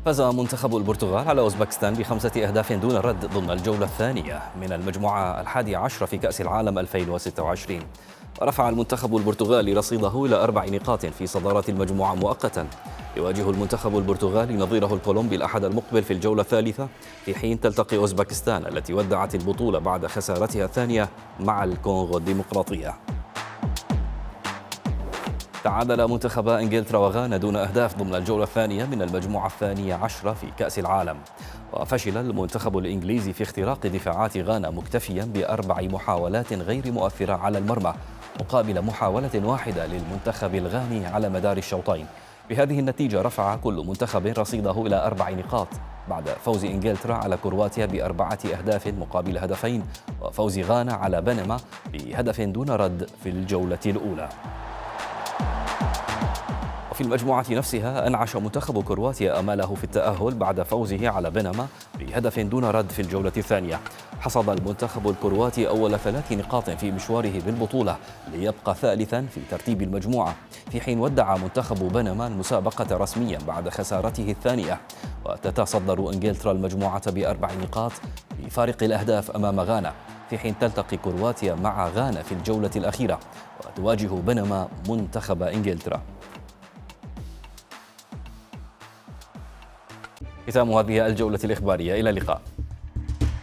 فاز منتخب البرتغال على أوزبكستان ب5 أهداف دون رد ضمن الجولة الثانية من المجموعة 11 في كأس العالم 2026. ورفع المنتخب البرتغالي رصيده إلى 4 نقاط في صدارة المجموعة مؤقتا. يواجه المنتخب البرتغالي نظيره الكولومبي الأحد المقبل في الجولة الثالثة، في حين تلتقي أوزبكستان التي ودعت البطولة بعد خسارتها الثانية مع الكونغو الديمقراطية. تعادل منتخبا إنجلترا وغانا دون أهداف ضمن الجولة الثانية من المجموعة 12 في كأس العالم. وفشل المنتخب الإنجليزي في اختراق دفاعات غانا مكتفيا ب4 محاولات غير مؤثرة على المرمى مقابل محاولة واحدة للمنتخب الغاني على مدار الشوطين. بهذه النتيجة رفع كل منتخب رصيده إلى 4 نقاط بعد فوز إنجلترا على كرواتيا ب4 أهداف مقابل هدفين، وفوز غانا على بنما بهدف دون رد في الجولة الأولى. في المجموعة نفسها أنعش منتخب كرواتيا أماله في التأهل بعد فوزه على بنما بهدف دون رد في الجولة الثانية. حصد المنتخب الكرواتي أول 3 نقاط في مشواره بالبطولة ليبقى ثالثا في ترتيب المجموعة، في حين ودع منتخب بنما المسابقة رسميا بعد خسارته الثانية. وتتصدر إنجلترا المجموعة ب4 نقاط بفارق الأهداف أمام غانا، في حين تلتقي كرواتيا مع غانا في الجولة الأخيرة وتواجه بنما منتخب إنجلترا. ختام هذه الجولة الإخبارية، إلى اللقاء.